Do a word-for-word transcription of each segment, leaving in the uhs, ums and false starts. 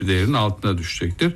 değerinin altına düşecektir.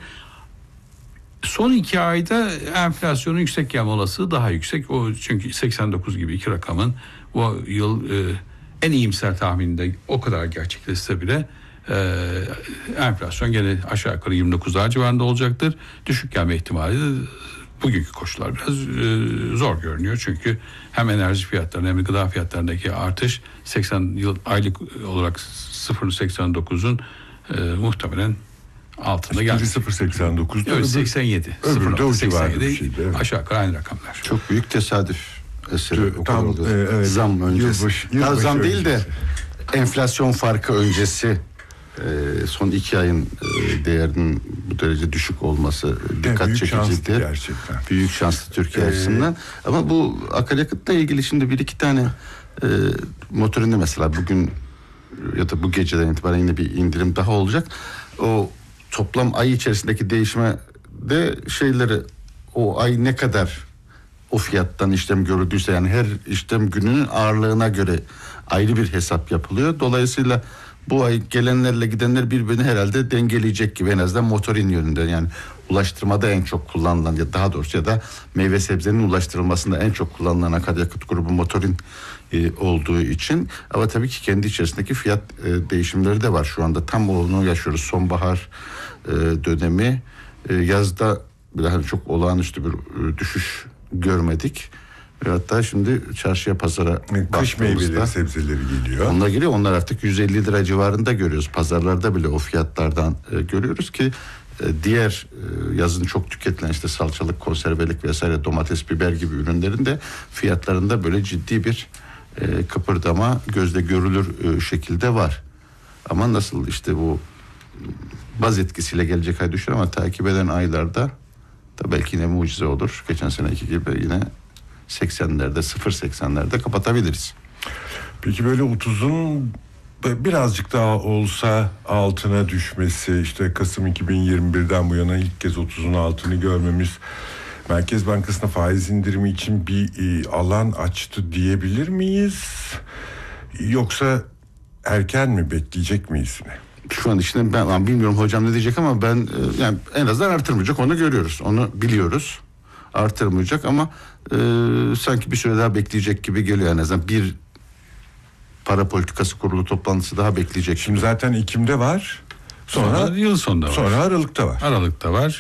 Son iki ayda enflasyonun yüksek gelme olasılığı daha yüksek. O çünkü seksen dokuz gibi iki rakamın bu yıl e, en iyimser tahmininde o kadar gerçekleşse bile e, enflasyon gene aşağı yukarı yirmi dokuzlar civarında olacaktır. Düşük gelme ihtimali de bugünkü koşullar biraz e, zor görünüyor. Çünkü hem enerji fiyatlarında hem de gıda fiyatlarındaki artış seksen yıl aylık olarak sıfır virgül seksen dokuzun e, muhtemelen altında geldi. sıfır virgül seksen dokuz Evet, seksen yedi. Öbürü de o civarında bir şeydi. Evet. Aşağı yukarı aynı rakamlar. Çok büyük tesadüf eseri. Tam, e, evet. Zam öncesi. Yılbaşı, yılbaşı zam öncesi. değil de enflasyon farkı öncesi e, son iki ayın e, değerinin bu derece düşük olması dikkat büyük çekicidir. Gerçekten. Büyük şanslı Türkiye Ee, açısından. Ama bu akaryakıtla ilgili şimdi bir iki tane e, motorinde mesela bugün ya da bu geceden itibaren yine bir indirim daha olacak. O toplam ay içerisindeki değişme de şeyleri o ay ne kadar o fiyattan işlem görüldüyse yani her işlem gününün ağırlığına göre ayrı bir hesap yapılıyor. Dolayısıyla bu ay gelenlerle gidenler birbirini herhalde dengeleyecek gibi en azından motorin yönünden yani ulaştırmada en çok kullanılan ya daha doğrusu ya da meyve sebzenin ulaştırılmasında en çok kullanılan akaryakıt grubu motorin e, olduğu için ama tabii ki kendi içerisindeki fiyat e, değişimleri de var şu anda tam onu yaşıyoruz sonbahar e, dönemi e, yazda daha çok olağanüstü bir e, düşüş görmedik. Ve hatta şimdi çarşıya pazara kış meyveleri sebzeleri geliyor. Onlar geliyor. Onlar artık yüz elli lira civarında görüyoruz. Pazarlarda bile o fiyatlardan e, görüyoruz ki e, diğer e, yazın çok tüketilen işte salçalık, konservelik vesaire domates, biber gibi ürünlerin de fiyatlarında böyle ciddi bir e, kıpırdama gözle görülür e, şekilde var. Ama nasıl işte bu baz etkisiyle gelecek ay düşer ama takip eden aylarda da belki yine mucize olur. Geçen seneki gibi yine seksenlerde sıfır seksenlerde kapatabiliriz. Peki böyle otuzun birazcık daha olsa altına düşmesi işte Kasım iki bin yirmi birden bu yana ilk kez otuzun altını görmemiz Merkez Bankası'na faiz indirimi için bir e, alan açtı diyebilir miyiz? Yoksa erken mi bekleyecek miyiz yine? Şu an işte ben, ben bilmiyorum hocam ne diyecek ama ben e, yani en azından artırmayacak onu görüyoruz. Onu biliyoruz. Artırmayacak ama e, sanki bir süre daha bekleyecek gibi geliyor en azından. Bir para politikası kurulu toplantısı daha bekleyecek. Şimdi gibi. Zaten Ekim'de var. Sonra, sonra yıl sonunda var. Sonra Aralık'ta var. Aralık'ta var.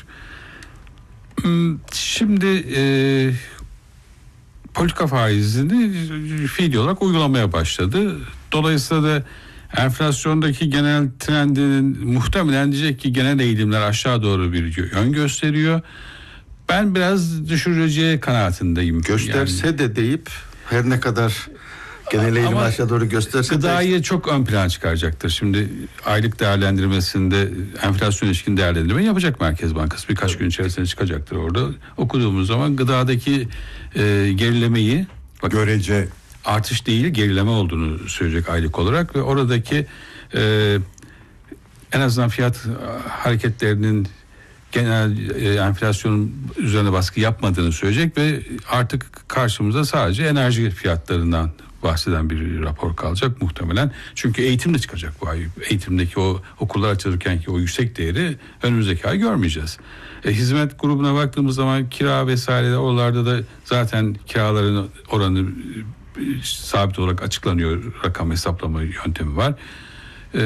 Şimdi e, politika faizini fiili olarak uygulamaya başladı. Dolayısıyla da enflasyondaki genel trendinin muhtemelen diyecek ki genel eğilimler aşağı doğru bir yön gösteriyor. Ben biraz düşüreceği kanaatindeyim. Gösterse yani, de deyip her ne kadar genel eğilim aşağı doğru gösterse gıdayı de... çok ön plana çıkaracaktır. Şimdi aylık değerlendirmesinde enflasyon ilişkin değerlendirme yapacak Merkez Bankası. Birkaç evet. gün içerisinde çıkacaktır orada. Okuduğumuz zaman gıdadaki e, gerilemeyi bak, görece artış değil gerileme olduğunu söyleyecek aylık olarak ve oradaki e, en azından fiyat hareketlerinin genel e, enflasyonun üzerine baskı yapmadığını söyleyecek ve artık karşımıza sadece enerji fiyatlarından bahseden bir rapor kalacak muhtemelen. Çünkü eğitim de çıkacak bu ay. Eğitimdeki o okullar açılırken ki o yüksek değeri önümüzdeki ay görmeyeceğiz. E, hizmet grubuna baktığımız zaman kira vesaire oralarda da zaten kiraların oranı e, sabit olarak açıklanıyor. Rakam hesaplama yöntemi var. E,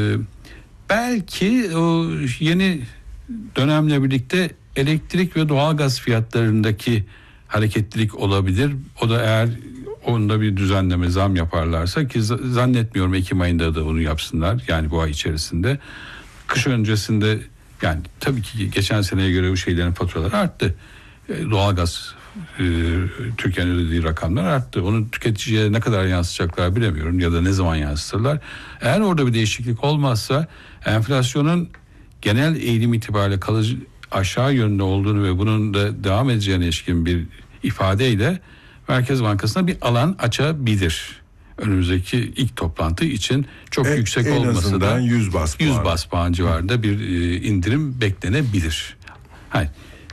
belki o yeni dönemle birlikte elektrik ve doğalgaz fiyatlarındaki hareketlilik olabilir. O da eğer onda bir düzenleme zam yaparlarsa ki zannetmiyorum Ekim ayında da bunu yapsınlar. Yani bu ay içerisinde. Kış öncesinde yani tabii ki geçen seneye göre bu şeylerin faturaları arttı. Doğalgaz e, Türkiye'nin ödediği rakamlar arttı. Onu tüketiciye ne kadar yansıtacaklar bilemiyorum ya da ne zaman yansıtırlar. Eğer orada bir değişiklik olmazsa enflasyonun genel eğilim itibariyle kalıcı aşağı yönde olduğunu ve bunun da devam edeceğine ilişkin bir ifadeyle Merkez Bankası'na bir alan açabilir. Önümüzdeki ilk toplantı için çok en, yüksek en olmasa da yüz bas puan. yüz bas puan civarında bir e, indirim beklenebilir. Hayır.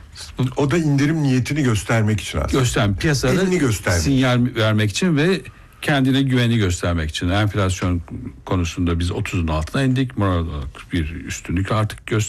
O da indirim niyetini göstermek için aslında. Göster, piyasada sinyal vermek için ve kendine güveni göstermek için enflasyon konusunda biz otuzun altına indik. Moral olarak bir üstünlük artık göster